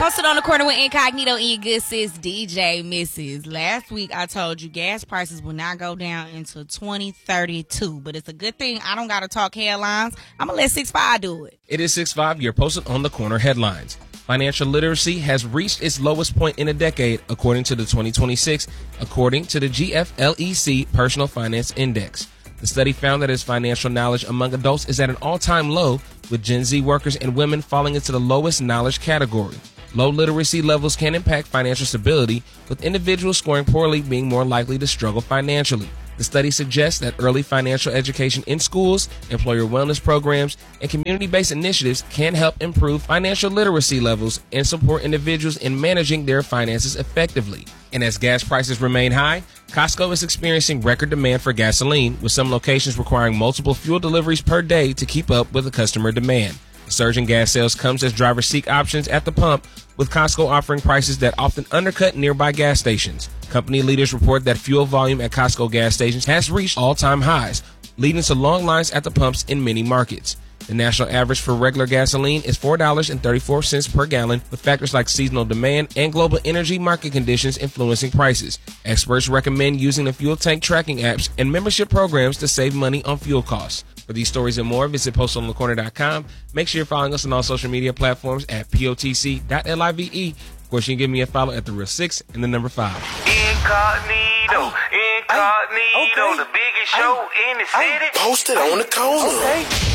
Posted on the corner with Incognito and your good sis, DJ Mrs. Last week, I told you gas prices will not go down until 2032. But it's a good thing I don't got to talk headlines. I'm going to let 6'5" do it. It is 6'5", you're posted on the corner headlines. Financial literacy has reached its lowest point in a decade, according to the 2026, according to the GFLEC Personal Finance Index. The study found that its financial knowledge among adults is at an all-time low, with Gen Z workers and women falling into the lowest knowledge category. Low literacy levels can impact financial stability, with individuals scoring poorly being more likely to struggle financially. The study suggests that early financial education in schools, employer wellness programs, and community-based initiatives can help improve financial literacy levels and support individuals in managing their finances effectively. And as gas prices remain high, Costco is experiencing record demand for gasoline, with some locations requiring multiple fuel deliveries per day to keep up with the customer demand. The surge in gas sales comes as drivers seek options at the pump, with Costco offering prices that often undercut nearby gas stations. Company leaders report that fuel volume at Costco gas stations has reached all-time highs, leading to long lines at the pumps in many markets. The national average for regular gasoline is $4.34 per gallon, with factors like seasonal demand and global energy market conditions influencing prices. Experts recommend using the fuel tank tracking apps and membership programs to save money on fuel costs. For these stories and more, visit postonthecorner.com. Make sure you're following us on all social media platforms at POTC.LIVE. Of course, you can give me a follow at The Real 6 and the number 5. Incognito, the biggest show in the city. Posted on the corner. Okay.